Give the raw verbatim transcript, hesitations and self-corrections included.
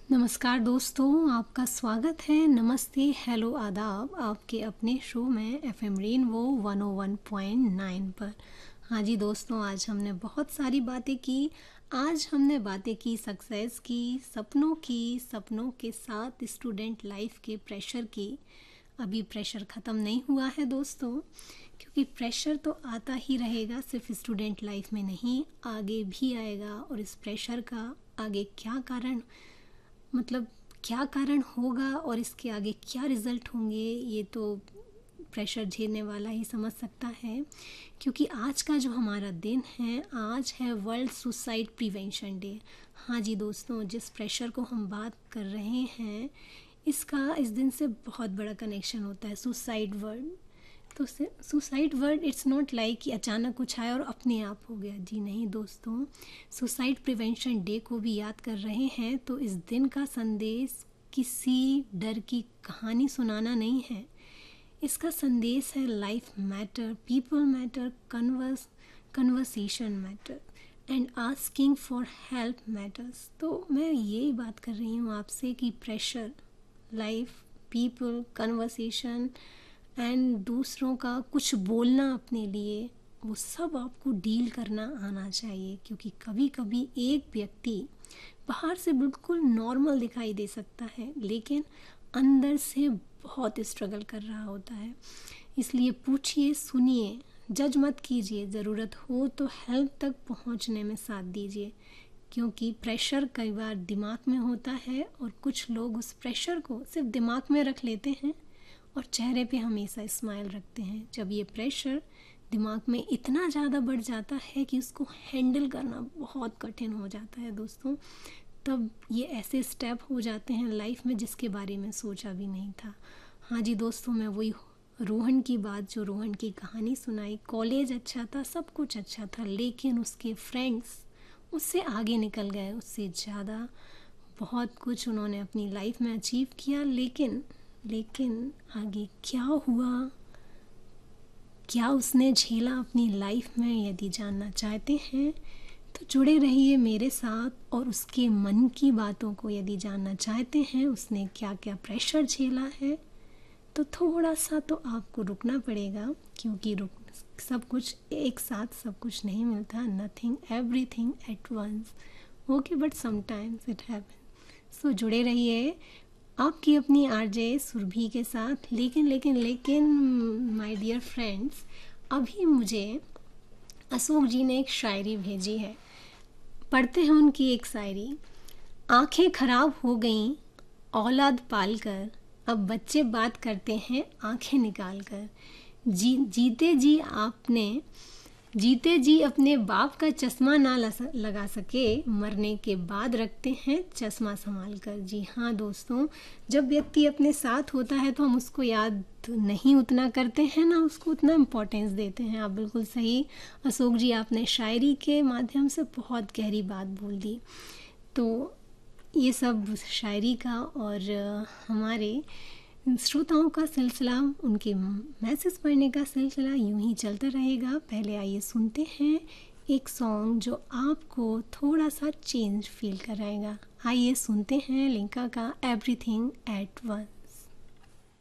नमस्कार दोस्तों, आपका स्वागत है। नमस्ते, हेलो, आदाब आपके अपने शो में एफ एम रेनबो वन ओ वन पॉइंट नाइन पर। हाँ जी दोस्तों, आज हमने बहुत सारी बातें की। आज हमने बातें की सक्सेस की, सपनों की, सपनों के साथ स्टूडेंट लाइफ के प्रेशर की। अभी प्रेशर ख़त्म नहीं हुआ है दोस्तों, क्योंकि प्रेशर तो आता ही रहेगा, सिर्फ स्टूडेंट लाइफ में नहीं, आगे भी आएगा। और इस प्रेशर का आगे क्या कारण मतलब क्या कारण होगा और इसके आगे क्या रिज़ल्ट होंगे, ये तो प्रेशर झेलने वाला ही समझ सकता है। क्योंकि आज का जो हमारा दिन है, आज है वर्ल्ड सुसाइड प्रिवेंशन डे। हाँ जी दोस्तों, जिस प्रेशर को हम बात कर रहे हैं, इसका इस दिन से बहुत बड़ा कनेक्शन होता है। सुसाइड वर्ड तो suicide word it's not like कि अचानक कुछ आया और अपने आप हो गया। जी नहीं दोस्तों, सुसाइड प्रिवेंशन डे को भी याद कर रहे हैं तो इस दिन का संदेश किसी डर की कहानी सुनाना नहीं है। इसका संदेश है life matter, people matter, converse conversation matter and asking for help matters. तो मैं यही बात कर रही हूँ आपसे कि pressure, life, people, conversation and दूसरों का कुछ बोलना अपने लिए, वो सब आपको डील करना आना चाहिए। क्योंकि कभी कभी एक व्यक्ति बाहर से बिल्कुल नॉर्मल दिखाई दे सकता है, लेकिन अंदर से बहुत स्ट्रगल कर रहा होता है। इसलिए पूछिए, सुनिए, जज मत कीजिए, ज़रूरत हो तो हेल्प तक पहुंचने में साथ दीजिए। क्योंकि प्रेशर कई बार दिमाग में होता है और कुछ लोग उस प्रेशर को सिर्फ दिमाग में रख लेते हैं और चेहरे पे हमेशा स्माइल रखते हैं। जब ये प्रेशर दिमाग में इतना ज़्यादा बढ़ जाता है कि उसको हैंडल करना बहुत कठिन हो जाता है दोस्तों, तब ये ऐसे स्टेप हो जाते हैं लाइफ में जिसके बारे में सोचा भी नहीं था। हाँ जी दोस्तों, मैं वही रोहन की बात, जो रोहन की कहानी सुनाई। कॉलेज अच्छा था, सब कुछ अच्छा था, लेकिन उसके फ्रेंड्स उससे आगे निकल गए, उससे ज़्यादा बहुत कुछ उन्होंने अपनी लाइफ में अचीव किया। लेकिन लेकिन आगे क्या हुआ, क्या उसने झेला अपनी लाइफ में, यदि जानना चाहते हैं तो जुड़े रहिए मेरे साथ। और उसके मन की बातों को यदि जानना चाहते हैं, उसने क्या क्या प्रेशर झेला है, तो थोड़ा सा तो आपको रुकना पड़ेगा। क्योंकि रुक सब कुछ एक साथ सब कुछ नहीं मिलता। Nothing everything at once, okay, but sometimes it happen. सो जुड़े रहिए आपकी अपनी आरजे सुरभि के साथ। लेकिन लेकिन लेकिन माय डियर फ्रेंड्स, अभी मुझे अशोक जी ने एक शायरी भेजी है, पढ़ते हैं उनकी एक शायरी। आंखें खराब हो गईं औलाद पाल कर, अब बच्चे बात करते हैं आंखें निकाल कर। जी जीते जी आपने जीते जी अपने बाप का चश्मा ना लगा सके, मरने के बाद रखते हैं चश्मा संभाल कर। जी हाँ दोस्तों, जब व्यक्ति अपने साथ होता है तो हम उसको याद नहीं उतना करते हैं, ना उसको उतना इम्पोर्टेंस देते हैं। आप बिल्कुल सही अशोक जी, आपने शायरी के माध्यम से बहुत गहरी बात बोल दी। तो ये सब शायरी का और हमारे श्रोताओं का सिलसिला, उनके मैसेज पढ़ने का सिलसिला यूं ही चलता रहेगा। पहले आइए सुनते हैं एक सॉन्ग जो आपको थोड़ा सा चेंज फील कराएगा। आइए सुनते हैं लिंका का एवरीथिंग एट वंस।